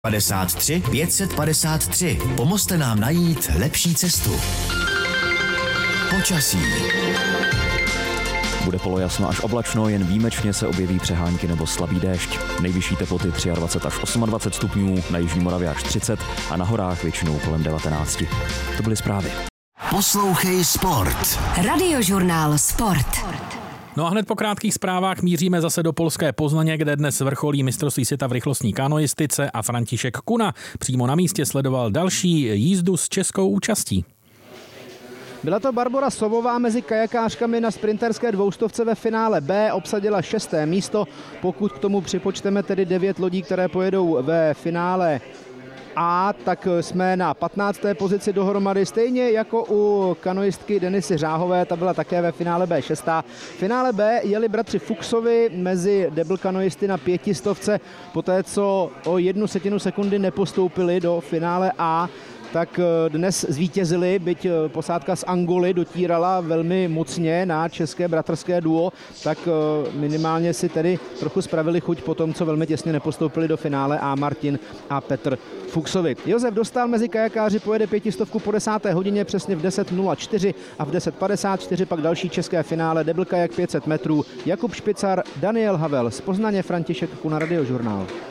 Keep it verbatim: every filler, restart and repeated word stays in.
padesát tři pět set padesát tři. Pomozte nám najít lepší cestu. Počasí. Bude polojasno až oblačno, jen výjimečně se objeví přehánky nebo slabý déšť. Nejvyšší teploty dvacet tři až dvacet osm stupňů, na jižní Moravě až třicet a na horách většinou kolem devatenáct. To byly zprávy. Poslouchej Sport. Radiožurnál Sport. No a hned po krátkých zprávách míříme zase do polské Poznaně, kde dnes vrcholí mistrovství světa v rychlostní kanoistice a František Kuna přímo na místě sledoval další jízdu s českou účastí. Byla to Barbora Sovová mezi kajakářkami na sprinterské dvoustovce ve finále B, obsadila šesté místo, pokud k tomu připočteme tedy devět lodí, které pojedou ve finále A, tak jsme na patnácté pozici dohromady, stejně jako u kanoistky Denisy Řáhové, ta byla také ve finále B šestá. V finále B jeli bratři Fuchsovi mezi debl kanoisty na pětistovce, poté co o jednu setinu sekundy nepostoupili do finále A, tak dnes zvítězili, byť posádka z Angoly dotírala velmi mocně na české bratrské duo, tak minimálně si tedy trochu spravili chuť po tom, co velmi těsně nepostoupili do finále A Martin a Petr Fuchsovi. Josef Dostál mezi kajakáři pojede pětistovku po desáté hodině přesně v deset nula čtyři a v deset padesát čtyři pak další české finále debl kajak pět set metrů. Jakub Špicar, Daniel Havel z Poznaně, František Kuna, Radiožurnál.